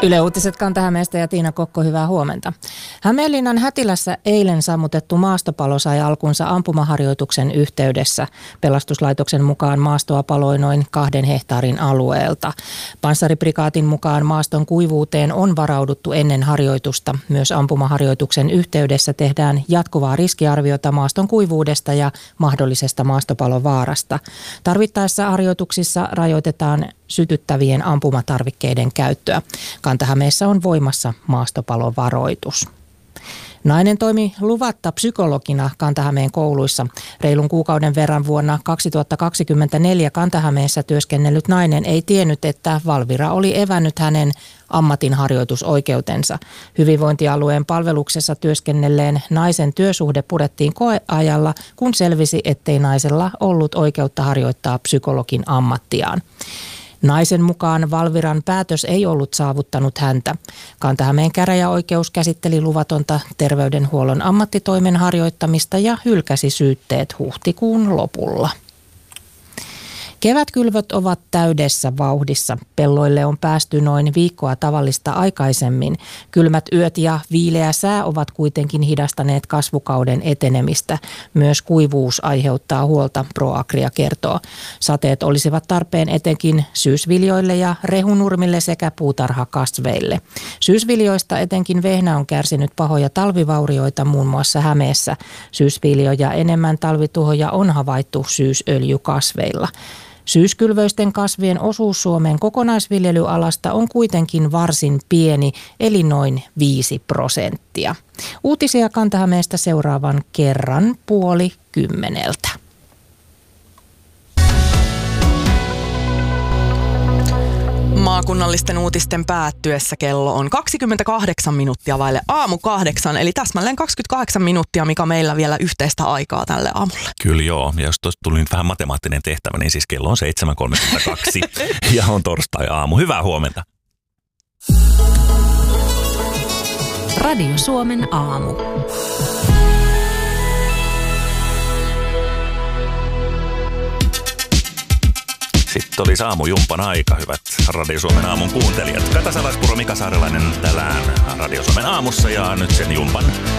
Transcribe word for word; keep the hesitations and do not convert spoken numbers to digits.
Yle Uutiset Kanta-Hämeestä ja Tiina Kokko, hyvää huomenta. Hämeenlinnan Hätilässä eilen sammutettu maastopalo sai alkunsa ampumaharjoituksen yhteydessä. Pelastuslaitoksen mukaan maastoa paloi noin kahden hehtaarin alueelta. Panssariprikaatin mukaan maaston kuivuuteen on varauduttu ennen harjoitusta. Myös ampumaharjoituksen yhteydessä tehdään jatkuvaa riskiarviota maaston kuivuudesta ja mahdollisesta maastopalon vaarasta. Tarvittaessa harjoituksissa rajoitetaan sytyttävien ampumatarvikkeiden käyttöä. Kanta-Hämeessä on voimassa maastopalovaroitus. Nainen toimi luvatta psykologina Kanta-Hämeen kouluissa. Reilun kuukauden verran vuonna kaksituhattakaksikymmentäneljä Kanta-Hämeessä työskennellyt nainen ei tiennyt, että Valvira oli evännyt hänen ammatinharjoitusoikeutensa. Hyvinvointialueen palveluksessa työskennelleen naisen työsuhde purettiin koeajalla, kun selvisi, ettei naisella ollut oikeutta harjoittaa psykologin ammattiaan. Naisen mukaan Valviran päätös ei ollut saavuttanut häntä. Kanta-Hämeen käräjäoikeus käsitteli luvatonta terveydenhuollon ammattitoimen harjoittamista ja hylkäsi syytteet huhtikuun lopulla. Kevätkylvöt ovat täydessä vauhdissa. Pelloille on päästy noin viikkoa tavallista aikaisemmin. Kylmät yöt ja viileä sää ovat kuitenkin hidastaneet kasvukauden etenemistä. Myös kuivuus aiheuttaa huolta, ProAgria kertoo. Sateet olisivat tarpeen etenkin syysviljoille ja rehunurmille sekä puutarhakasveille. Syysviljoista etenkin vehnä on kärsinyt pahoja talvivaurioita muun muassa Hämeessä. Syysviljoja enemmän talvituhoja on havaittu syysöljykasveilla. Syyskylvöisten kasvien osuus Suomen kokonaisviljelyalasta on kuitenkin varsin pieni, eli noin viisi prosenttia. Uutisia Kanta-Hämeestä seuraavan kerran puoli kymmeneltä. Maakunnallisten uutisten päättyessä kello on kaksikymmentäkahdeksan minuuttia vaille aamu kahdeksan, eli täsmälleen kaksikymmentäkahdeksan minuuttia, mikä meillä vielä yhteistä aikaa tälle aamulle. Kyllä joo, ja jos tuosta tuli nyt vähän matemaattinen tehtävä, niin siis kello on seitsemän kolmekymmentäkaksi ja on torstai-aamu. Hyvää huomenta. Radio Suomen aamu. Sitten oli aamujumpan aika, hyvät Radio Suomen aamun kuuntelijat. Kata Salaispuro, Mika Saarelainen tänään Radio Suomen aamussa ja nyt sen jumpan